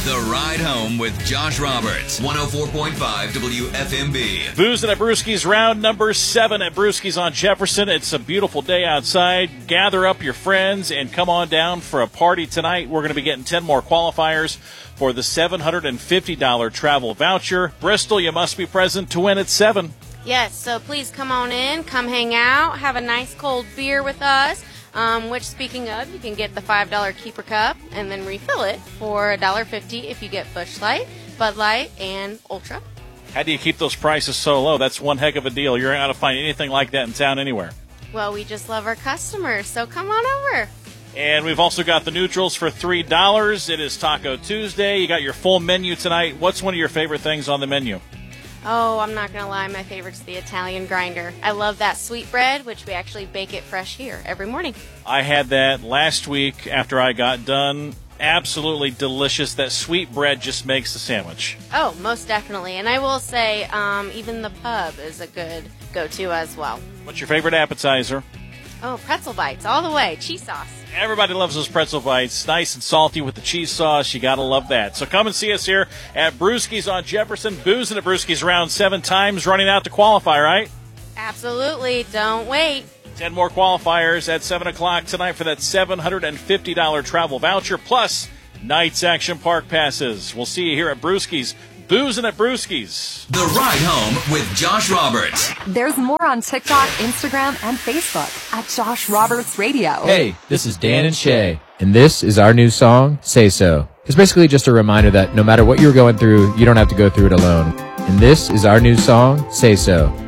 The Ride Home with Josh Roberts, 104.5 WFMB. Boozing at Brewski's, round number 7 at Brewski's on Jefferson. It's a beautiful day outside. Gather up your friends and come on down for a party tonight. We're going to be getting 10 more qualifiers for the $750 travel voucher. Bristol, you must be present to win at 7. Yes, so please come on in, come hang out, have a nice cold beer with us. Which, speaking of, you can get the $5 Keeper Cup and then refill it for $1.50 if you get Busch Light, Bud Light, and Ultra. How do you keep those prices so low? That's one heck of a deal. You're not going to find anything like that in town anywhere. Well, we just love our customers, so come on over. And we've also got the neutrals for $3. It is Taco Tuesday. You got your full menu tonight. What's one of your favorite things on the menu? Oh, I'm not going to lie. My favorite's the Italian grinder. I love that sweet bread, which we actually bake it fresh here every morning. I had that last week after I got done. Absolutely delicious. That sweet bread just makes the sandwich. Oh, most definitely. And I will say even the pub is a good go-to as well. What's your favorite appetizer? Oh, pretzel bites all the way. Cheese sauce. Everybody loves those pretzel bites. Nice and salty with the cheese sauce. You got to love that. So come and see us here at Brewski's on Jefferson. Boozing at Brewski's round 7 times, running out to qualify, right? Absolutely. Don't wait. 10 more qualifiers at 7 o'clock tonight for that $750 travel voucher, plus Knights Action Park passes. We'll see you here at Brewski's. Boozing at Brewski's. The Ride Home with Josh Roberts. There's more on TikTok, Instagram, and Facebook at Josh Roberts Radio. Hey, this is Dan and Shay, and this is our new song, Say So. It's basically just a reminder that no matter what you're going through, you don't have to go through it alone. And this is our new song, Say So.